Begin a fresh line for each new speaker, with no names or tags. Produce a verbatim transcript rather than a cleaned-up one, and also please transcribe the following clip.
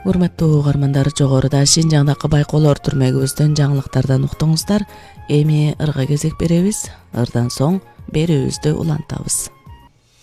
Урматтуу угармандар, жогоруда Шинжаңдагы байкоолор түрмөгүбүздөн жаңылыктардан уктуңуздар. Эми ырга кезек беребиз. Ырдан соң берүүбүздү улантабыз.